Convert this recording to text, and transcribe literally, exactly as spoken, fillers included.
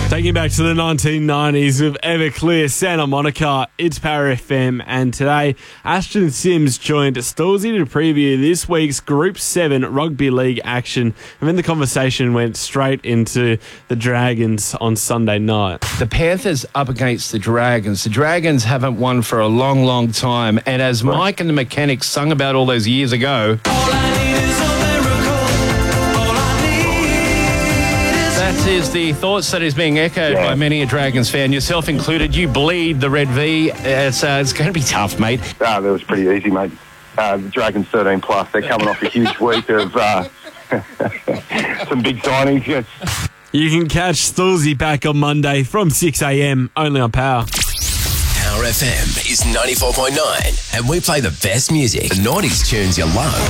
Taking you back to the nineteen nineties with Everclear, Santa Monica. It's Power F M, and today Ashton Sims joined Stolzy to preview this week's Group seven Rugby League action, and then the conversation went straight into the Dragons on Sunday night. The Panthers up against the Dragons. The Dragons haven't won for a long, long time, and as Mike and the Mechanics sung about all those years ago, that is the thoughts that is being echoed yeah. by many a Dragons fan, yourself included. You bleed the red V. It's, uh, it's going to be tough, mate. Ah, that was pretty easy, mate. Uh, the Dragons thirteen plus. They're coming off a huge week of uh, some big signings. Yes. You can catch Stolzy back on Monday from six a.m. only on Power. Power F M is ninety-four point nine, and we play the best music. The noughties tunes you love.